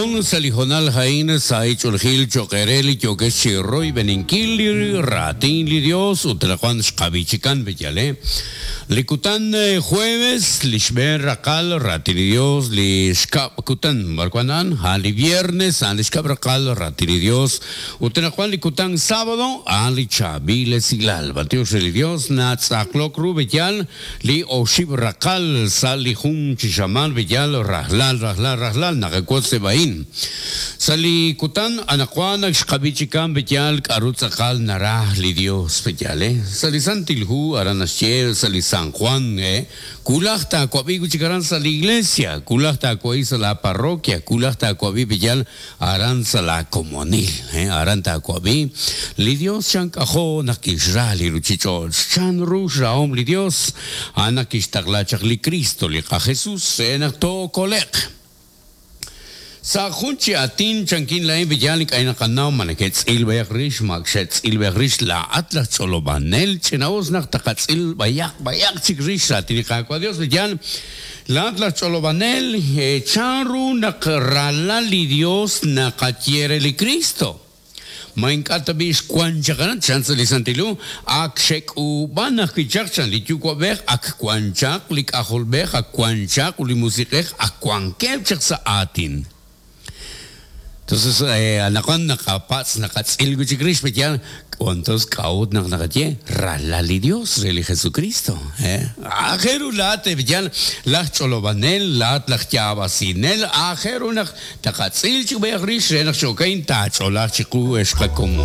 Salomón, Salijonal Jain, Saichul Gil, Choquereli, Choquechirroy, Beninkili, Ratin, Dios, Utlajuan, Shkabichikan, Bellale. Likutan jueves, Lishber, Rakal, Ratin, Dios, Lishkakutan, Barquanan, Ali viernes, Alishkab, Rakal, Ratin, Dios, Utlajuan, Likutan sábado, Ali Chabile, Silal, Batios, Dios, Natzaklok, Rubellal, Li Oshib, Rakal, Salihun, Chishaman, Bellal, Rahlal, Nakakot Sebain. Sali Kutan, Anaquan, Shkabichikan, Betial, Karutzakal, Narah, Lidios, Betiale, Salisantilhu, Aranasher, Sali San Juan, Kulachta, Coabigu Chicaran, Sali Iglesia, Kulachta, Coisa la parroquia, Kulachta, Coabi, Betial, Aranza la comunil, Aranta, Coabi, Lidios, Chancajo, Nakishrali, Ruchichol, Chan Rush, Raom, Lidios, Anakishtagla, Li Cristo, Lica Jesús, Enacto, Colec. Sa khunchi atin chankin lain bijalik ay nakanaw manakets ilbayak rish magshets ilbayak rish la atla cholobanel chinaos naktakats ilbayak chikrish atin kakwa Dios bijan la atla cholobanel chanru nakrala li Dios nakatiere li Cristo. Mainkatabish kwanchakan chance li santilu akshek ubana kichakchan li tukobek ak kwanchak lik aholbek ak kwanchak uli musikek ak kwankel chak sa atin. Entonces, anakon nakapats nakatsil ko si Kristo yan, ontos kaud nakatye ralali Dios reli Jesucristo. Akhero lahat yan lahat cholobanel lahat lachtyabasinel akhero nakatsil si Kristo nak shokain ta chola chiku eskakom.